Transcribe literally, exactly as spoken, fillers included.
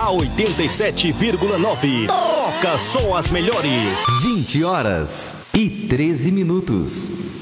A oitenta e sete vírgula nove toca só as melhores. vinte horas e treze minutos.